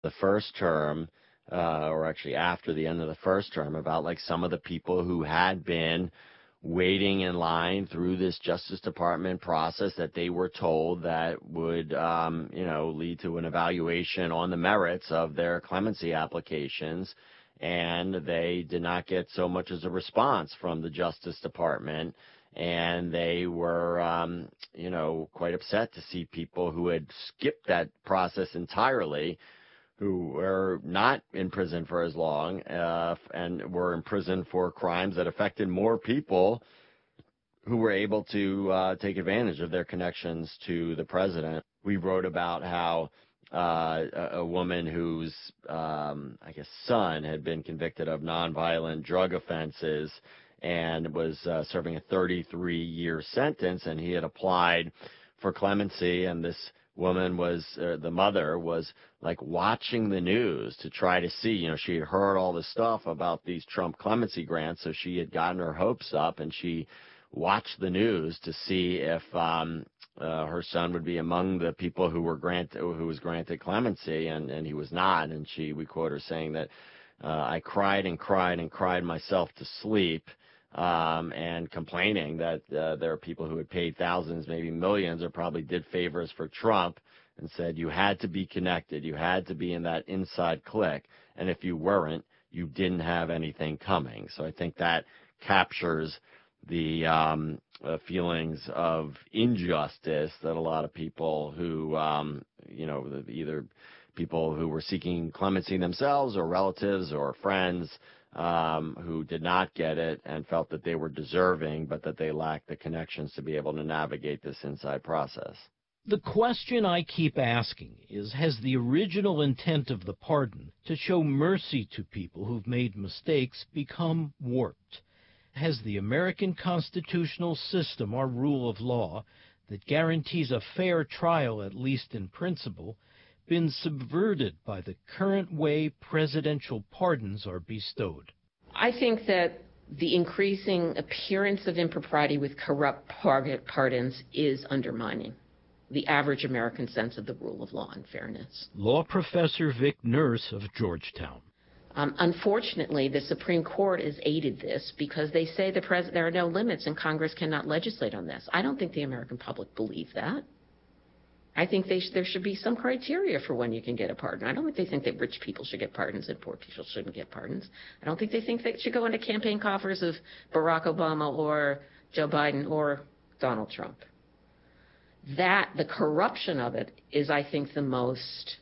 the first term, or actually after the end of the first term, about like some of the people who had been waiting in line through this Justice Department process that they were told that would, lead to an evaluation on the merits of their clemency applications. And they did not get so much as a response from the Justice Department. And they were, quite upset to see people who had skipped that process entirely, who were not in prison for as long and were in prison for crimes that affected more people, who were able to take advantage of their connections to the president. We wrote about how a woman whose, son had been convicted of nonviolent drug offenses and was serving a 33-year sentence, and he had applied for clemency, and this woman was, the mother was like watching the news to try to see, she had heard all this stuff about these Trump clemency grants, so she had gotten her hopes up, and she watched the news to see if her son would be among the people who was granted clemency, and he was not. And we quote her saying that I cried and cried and cried myself to sleep, and complaining that there are people who had paid thousands, maybe millions, or probably did favors for Trump, and said you had to be connected, you had to be in that inside clique, and if you weren't, you didn't have anything coming. So I think that captures the feelings of injustice that a lot of people who, either people who were seeking clemency themselves or relatives or friends who did not get it and felt that they were deserving, but that they lacked the connections to be able to navigate this inside process. The question I keep asking is, has the original intent of the pardon to show mercy to people who've made mistakes become warped? Has the American constitutional system, our rule of law, that guarantees a fair trial, at least in principle, been subverted by the current way presidential pardons are bestowed? I think that the increasing appearance of impropriety with corrupt pardons is undermining the average American sense of the rule of law and fairness. Law professor Vic Nurse of Georgetown. Unfortunately, the Supreme Court has aided this because they say there are no limits and Congress cannot legislate on this. I don't think the American public believe that. I think there should be some criteria for when you can get a pardon. I don't think they think that rich people should get pardons and poor people shouldn't get pardons. I don't think they think they should go into campaign coffers of Barack Obama or Joe Biden or Donald Trump. The corruption of it is, I think, the most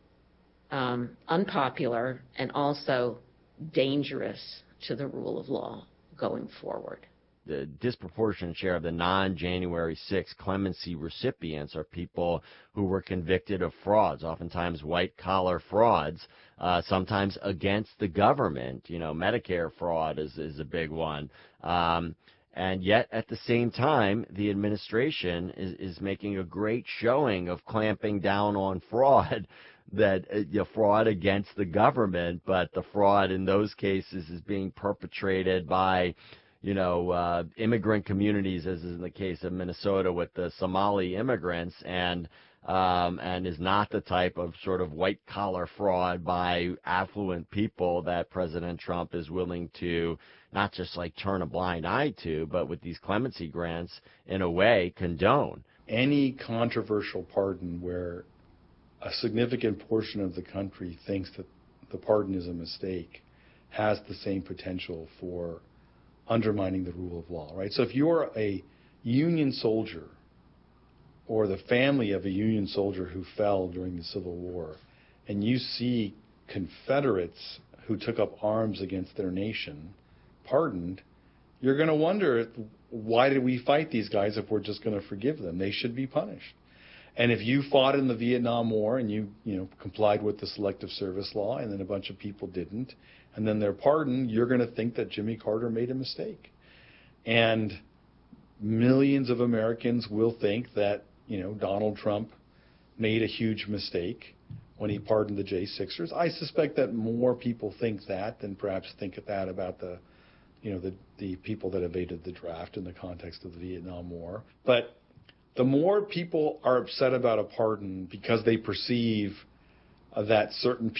unpopular and also dangerous to the rule of law going forward. The disproportionate share of the non-January 6 clemency recipients are people who were convicted of frauds, oftentimes white-collar frauds, sometimes against the government. Medicare fraud is a big one. And yet, at the same time, the administration is making a great showing of clamping down on fraud, that fraud against the government, but the fraud in those cases is being perpetrated by immigrant communities, as is in the case of Minnesota with the Somali immigrants, and is not the type of sort of white-collar fraud by affluent people that President Trump is willing to not just like turn a blind eye to, but with these clemency grants, in a way, condone. Any controversial pardon where a significant portion of the country thinks that the pardon is a mistake has the same potential for undermining the rule of law, right? So if you're a Union soldier or the family of a Union soldier who fell during the Civil War, and you see Confederates who took up arms against their nation pardoned, you're going to wonder, why did we fight these guys if we're just going to forgive them? They should be punished. And if you fought in the Vietnam War and you complied with the Selective Service Law, and then a bunch of people didn't, and then they're pardoned, you're going to think that Jimmy Carter made a mistake. And millions of Americans will think that, Donald Trump made a huge mistake when he pardoned the J6ers. I suspect that more people think that than perhaps think that about the people that evaded the draft in the context of the Vietnam War. But the more people are upset about a pardon because they perceive that certain